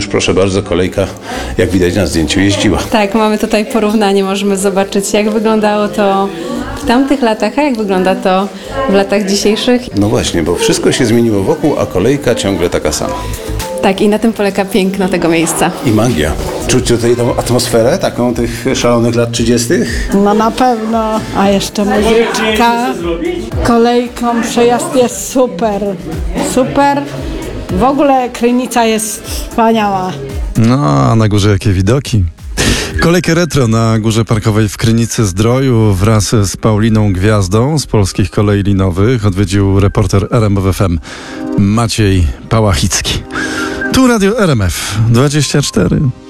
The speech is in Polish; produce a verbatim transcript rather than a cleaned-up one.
już proszę bardzo, kolejka, jak widać na zdjęciu, jeździła. Tak, mamy tutaj porównanie, możemy zobaczyć, jak wyglądało to w tamtych latach, a jak wygląda to w latach dzisiejszych. No właśnie, bo wszystko się zmieniło wokół, a kolejka ciągle taka sama. Tak, i na tym polega piękno tego miejsca. I magia. Czuć tutaj tą atmosferę taką tych szalonych lat trzydziestych? No na pewno, a jeszcze muzyczka, kolejką przejazd jest super, super. W ogóle Krynica jest wspaniała. No, a na górze jakie widoki. Kolejkę retro na Górze Parkowej w Krynicy Zdroju wraz z Pauliną Gwiazdą z Polskich Kolei Linowych odwiedził reporter R M F F M Maciej Pałachicki. Tu Radio R M F dwadzieścia cztery.